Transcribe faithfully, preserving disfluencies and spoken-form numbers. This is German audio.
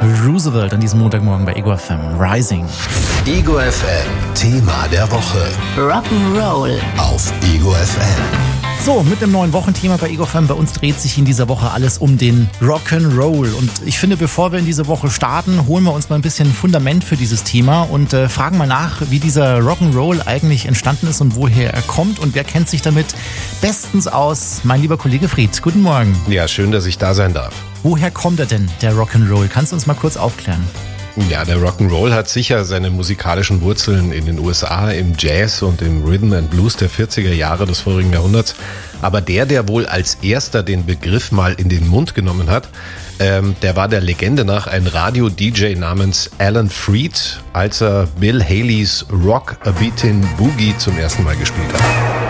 Roosevelt an diesem Montagmorgen bei Ego F M. Rising. Ego F M, Thema der Woche. Rock'n'Roll. Auf Ego F M. So, mit einem neuen Wochenthema bei Ego F M. Bei uns dreht sich in dieser Woche alles um den Rock'n'Roll. Und ich finde, bevor wir in diese Woche starten, holen wir uns mal ein bisschen Fundament für dieses Thema und äh, fragen mal nach, wie dieser Rock'n'Roll eigentlich entstanden ist und woher er kommt und wer kennt sich damit bestens aus. Mein lieber Kollege Fried, guten Morgen. Ja, schön, dass ich da sein darf. Woher kommt er denn, der Rock'n'Roll? Kannst du uns mal kurz aufklären? Ja, der Rock'n'Roll hat sicher seine musikalischen Wurzeln in den U S A, im Jazz und im Rhythm and Blues der vierziger Jahre des vorigen Jahrhunderts. Aber der, der wohl als erster den Begriff mal in den Mund genommen hat, ähm, der war der Legende nach ein Radio-D J namens Alan Freed, als er Bill Haleys Rock a Beatin' Boogie zum ersten Mal gespielt hat.